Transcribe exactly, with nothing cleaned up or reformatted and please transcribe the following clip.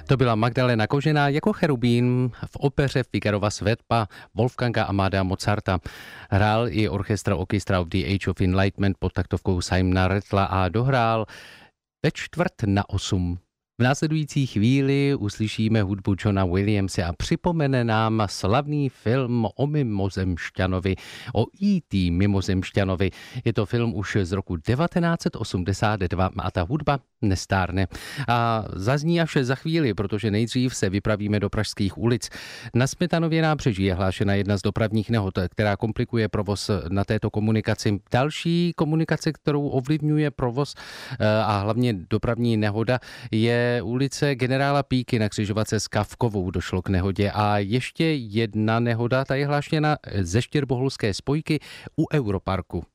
To byla Magdalena Kožená jako cherubín v opeře Figarova svatba Wolfganga Amadea Mozarta. Hrál i orchestr Orchestra of the Age of Enlightenment pod taktovkou Simona Rattla a dohrál ve čtvrt na osm. V následující chvíli uslyšíme hudbu Johna Williamse a připomene nám slavný film o mimozemšťanovi, o E T mimozemšťanovi. Je to film už z roku devatenáct osmdesát dva a ta hudba nestárne. A zazní až za chvíli, protože nejdřív se vypravíme do pražských ulic. Na Smetanově nábřeží je hlášena jedna z dopravních nehod, která komplikuje provoz na této komunikaci. Další komunikace, kterou ovlivňuje provoz a hlavně dopravní nehoda, je ulice Generála Píky na křižovatce s Kavkovou. Došlo k nehodě. A ještě jedna nehoda, ta je hlášena ze Štěrboholské spojky u Europarku.